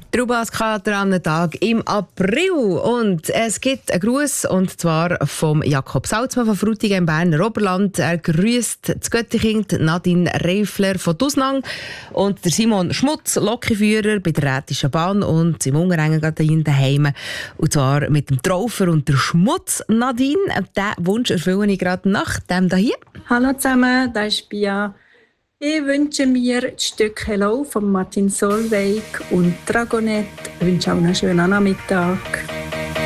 Der UBAS-Kater an einem Tag im April. Und es gibt einen Gruß, und zwar vom Jakob Salzmann von Frutigen im Berner Oberland. Er grüßt das Göttikind Nadine Reifler von Dusnang und der Simon Schmutz, Lokführer bei der Rätischen Bahn und im Unterengen daheim. Und zwar mit dem Traufer und der Schmutz Nadine. Diesen Wunsch erfülle ich gerade nach dem hier. Hallo zusammen, das ist Bia. Ich wünsche mir das Stück Hello von Martin Solveig und Dragonette. Ich wünsche auch einen schönen Nachmittag.